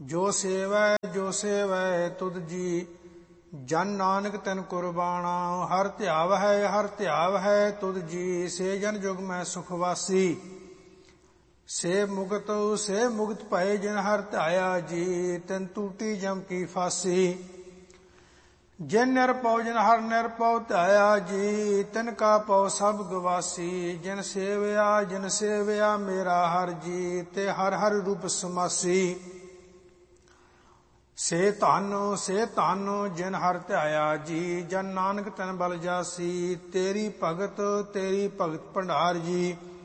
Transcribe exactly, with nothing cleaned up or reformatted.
ਜੋ ਸੇਵੈ ਜੋ ਸੇਵੈ ਤੁਧ ਜੀ, ਜਨ ਨਾਨਕ ਤਨ ਕੁਰਬਾਣਾ। ਹਰ ਧਿਆਵ ਹੈ ਹਰ ਧਿਆਵ ਹੈ ਤੁਧ ਜੀ, ਸੇ ਜਨ ਜੁਗ ਮੈਂ ਸੁਖ ਵਾਸੀ। ਸੇ ਮੁਕਤ ਸੇ ਮੁਕਤ ਭਏ ਜਿਨ ਹਰ ਧਿਆਇਆ ਜੀ, ਤਿਨ ਟੂਟੀ ਜਮ ਕੀ ਫਾਸੀ। ਜਿਨ ਨਿਰਭਉ ਜਿਨ ਹਰ ਨਿਰਭਉ ਧਿਆਇਆ ਜੀ, ਤਿਨ ਕਾ ਭਉ ਸਭ ਗਵਾਸੀ। ਜਿਨ ਸੇਵਿਆ ਜਿਨ ਸੇਵਿਆ ਮੇਰਾ ਹਰ ਜੀ, ਤੇ ਹਰ ਹਰ ਰੂਪ ਸਮਾਸੀ। ਸੇ ਧਨ ਸੇ ਧਨ ਜਿਨ ਹਰ ਧਿਆਇਆ ਜੀ, ਜਨ ਨਾਨਕ ਤਨ ਬਲ ਜਾਸੀ। ਤੇਰੀ ਭਗਤ ਤੇਰੀ ਭਗਤ ਭੰਡਾਰ ਜੀ,